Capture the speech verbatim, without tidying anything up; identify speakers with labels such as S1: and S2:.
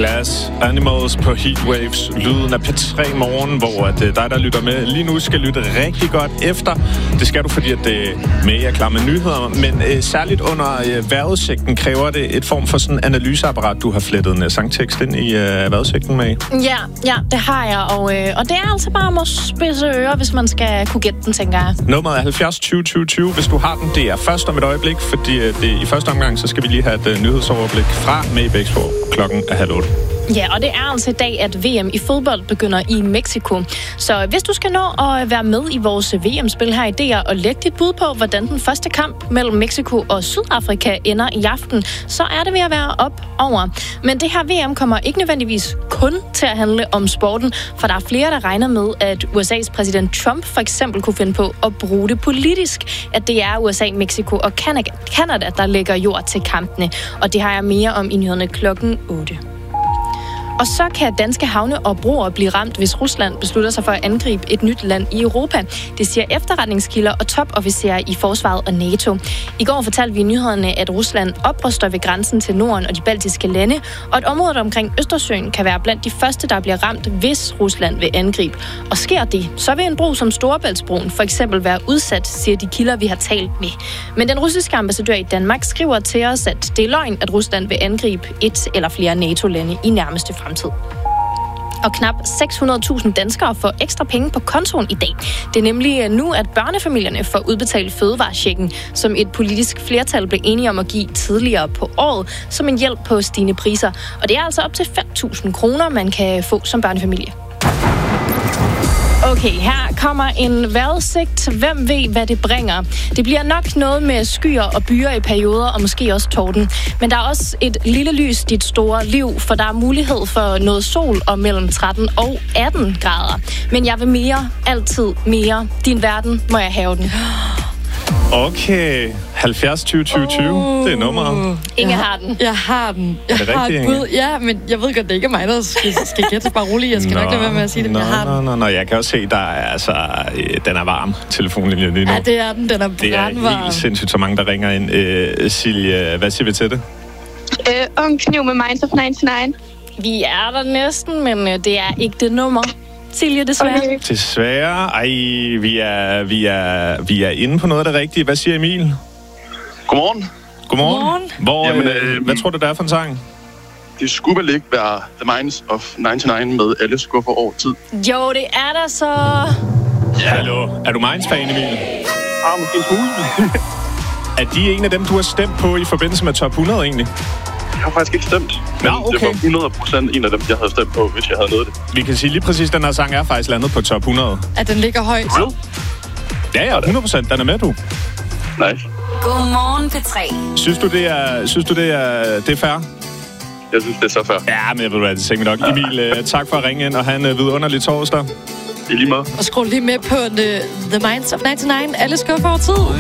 S1: Glass Animals på Heatwaves. Lyden af P tre Morgen, hvor at, dig, der lytter med lige nu, skal lytte rigtig godt efter. Det skal du, fordi at det med er klar med nyheder. Men øh, særligt under øh, vejrudsigten kræver det et form for sådan analyseapparat. Du har flettet en sangtekst ind i øh, vejrudsigten med.
S2: Ja, ja, det har jeg. Og, øh, og det er altså bare at spidse ører, hvis man skal kunne gætte den, tænker jeg.
S1: Nummeret er halvfjerds tyve tyve tyve. Hvis du har den, det er først om et øjeblik, fordi øh, det, i første omgang, så skal vi lige have et øh, nyhedsoverblik fra Maybachs, hvor klokken er halv otte.
S2: Ja, og det er altså i dag, at V M i fodbold begynder i Mexico. Så hvis du skal nå at være med i vores V M-spil her i D R og lægge dit bud på, hvordan den første kamp mellem Mexico og Sydafrika ender i aften, så er det ved at være op over. Men det her V M kommer ikke nødvendigvis kun til at handle om sporten, for der er flere, der regner med, at U S A's præsident Trump for eksempel kunne finde på at bruge det politisk, at det er U S A, Mexico og Canada, der lægger jord til kampene. Og det har jeg mere om i nyhederne klokken otte. Og så kan danske havne og broer blive ramt, hvis Rusland beslutter sig for at angribe et nyt land i Europa. Det siger efterretningskilder og topofficerer i Forsvaret og NATO. I går fortalte vi i nyhederne, at Rusland opruster ved grænsen til Norden og de baltiske lande, og at området omkring Østersøen kan være blandt de første, der bliver ramt, hvis Rusland vil angribe. Og sker det, så vil en bro som Storebæltsbroen for eksempel være udsat, siger de kilder, vi har talt med. Men den russiske ambassadør i Danmark skriver til os, at det er løgn, at Rusland vil angribe et eller flere NATO-lande i nærmeste fremtid. Og knap seks hundrede tusind danskere får ekstra penge på kontoen i dag. Det er nemlig nu, at børnefamilierne får udbetalt fødevarechecken, som et politisk flertal blev enige om at give tidligere på året, som en hjælp på stigende priser. Og det er altså op til fem tusind kroner, man kan få som børnefamilie. Okay, her kommer en vejrudsigt. Hvem ved, hvad det bringer? Det bliver nok noget med skyer og byer i perioder, og måske også torden. Men der er også et lille lys, dit store liv, for der er mulighed for noget sol og mellem tretten og atten grader. Men jeg vil mere, altid mere. Din verden, må jeg have den.
S1: Okay, halvfjerds tyve tyve tyve, oh, det er nummeret.
S2: Inge har den.
S3: Jeg har den. Jeg
S1: er det
S3: har
S1: rigtigt,
S3: et bud. Ja, men jeg ved godt, det ikke er mig, der skal, skal gætte. Bare roligt, jeg skal nå, nok lade være med at sige det, men jeg har
S1: nå,
S3: den.
S1: Nå, nå, jeg kan også se, der er, altså, den er varm, telefonlinjen lige nu.
S3: Ja, det er den. Den er brandvarm.
S1: Det er helt sindssygt, så mange, der ringer ind. Øh, Silje, hvad siger vi til det?
S4: Øh, Ung Kniv med Minds of nioghalvfems.
S2: Vi er der næsten, men det er ikke det nummer. Silje, desværre. Okay.
S1: Desværre. Ej, vi er, vi, er, vi er inde på noget af det rigtige. Hvad siger Emil?
S5: Godmorgen.
S1: Godmorgen.
S3: Godmorgen.
S1: Hvor,
S5: Jamen,
S1: øh,
S5: øh,
S1: hvad tror du, der er for en sang?
S5: Det skulle vel ikke være The Minds of nioghalvfems med alle skuffer over tid.
S2: Jo, det er der så.
S1: Ja. Hallo. Er du Minds-fan, Emil?
S5: Ah, måske en smule.
S1: Er de en af dem, du har stemt på i forbindelse med top hundrede, egentlig?
S5: Jeg har faktisk ikke stemt. Men
S1: Nå, okay.
S5: det var hundrede procent en af dem, jeg havde stemt på, hvis jeg havde nået det.
S1: Vi kan sige lige præcis, at den her sang er faktisk landet på top hundrede.
S3: At den ligger højt.
S1: Ja, ja, hundrede procent. Den er med, du.
S5: Nice.
S6: Godmorgen P tre.
S1: Synes du, det er, synes du, det er, det er fair?
S5: Jeg synes, det er så fair.
S1: Ja, men jeg ved hvad, det tænker vi nok. Emil, uh, tak for at ringe ind, og have en uh, vidunderlig torsdag.
S5: I lige måde.
S3: Og skru lige med på The, the Minds of nioghalvfems. Alle skuffer over tid.